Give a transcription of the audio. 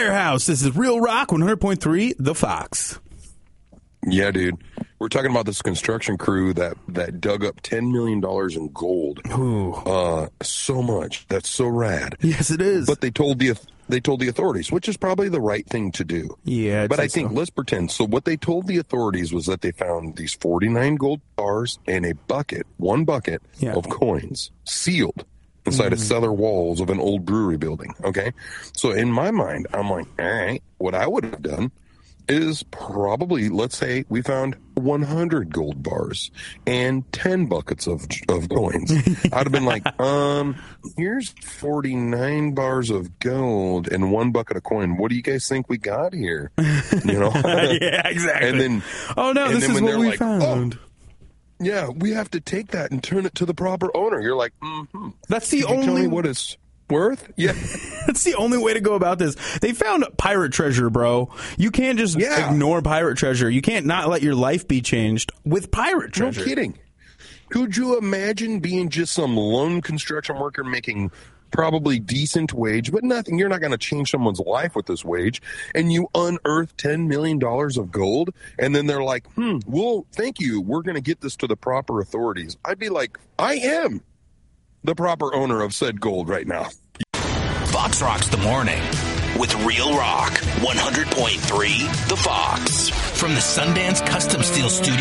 Firehouse. This is Real Rock 100.3, The Fox. Yeah, dude. We're talking about this construction crew that dug up $10 million in gold. Ooh. So much. That's so rad. Yes, it is. But they told the authorities, which is probably the right thing to do. Yeah, but I think let's pretend. So what they told the authorities was that they found these 49 gold bars and one bucket of coins sealed inside of cellar walls of an old brewery building. Okay. So in my mind, I'm like, all right, what I would have done is probably, let's say we found 100 gold bars and 10 buckets of coins. I'd have been like, here's 49 bars of gold and 1 bucket of coin. What do you guys think we got here? You know? Yeah, exactly. And then, this is what we found. Yeah, we have to take that and turn it to the proper owner. You're like, That's the only. Tell me what it's worth? Yeah. That's the only way to go about this. They found pirate treasure, bro. You can't just ignore pirate treasure. You can't not let your life be changed with pirate treasure. No kidding. Could you imagine being just some lone construction worker making probably decent wage, but nothing? You're not going to change someone's life with this wage. And you unearth $10 million of gold. And then they're like, well, thank you. We're going to get this to the proper authorities. I'd be like, I am the proper owner of said gold right now. Fox rocks the morning with Real Rock 100.3 The Fox from the Sundance Custom Steel Studio.